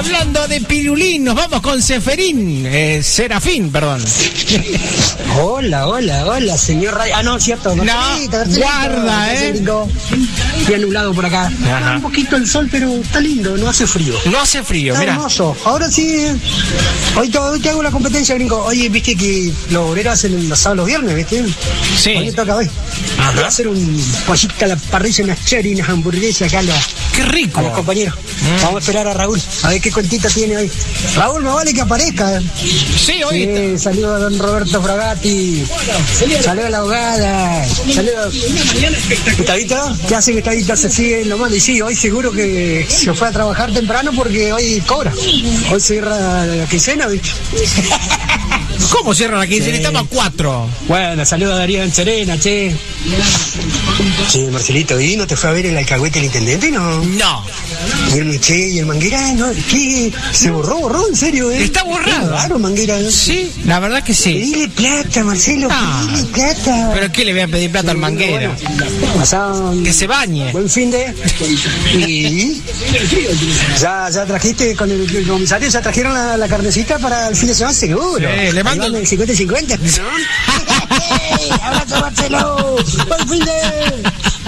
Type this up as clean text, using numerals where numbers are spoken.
hablando de pirulín, nos vamos con Serafín, perdón. Hola, señor Ray. Ah, no, cierto. No, guarda, Estoy anulado por acá. Un poquito el sol, pero está lindo, no hace frío. No hace frío, mira. Hermoso. Ahora sí, hoy te hago la competencia, gringo. Oye, viste que los obreros hacen los sábados, los viernes, ¿viste? Sí. Hoy me toca hoy. Voy a hacer un pollito a la parrilla, unas cherry, unas hamburguesas acá ¡qué rico! a los compañeros. Vamos a esperar a Raúl, a ver qué cuentita tiene hoy. Raúl, me vale que aparezca. Sí, hoy. Saludos a don Roberto Fragati. Saludos a la abogada. Saludos. ¿Gustavito? ¿Qué hace Gustavito? Se sigue lo mal. Y sí, hoy seguro que se fue a trabajar temprano porque hoy cobra. Hoy cierra la quincena, ¿viste? ¿Cómo cierra la quincena? Estamos a 4. Bueno, saludos a Darío en Serena, che. Che, Marcelito, ¿y no te fue a ver el alcahuete el intendente, no? No. Y el Manguera, ¿no? ¿Qué? ¿Se borró, en serio, Está borrado. Claro, Manguera. Sí, la verdad que sí. Pedile plata, Marcelo, pedile plata. ¿Pero qué le voy a pedir plata al Manguera? Que se bañe. Buen fin de... ¿Y? ¿Ya trajiste con el comisario? ¿Ya trajeron la carnecita para el fin de semana? Seguro. Le mando el 50-50. ¿No? ¡Abrazo, Marcelo! ¡Buen fin de...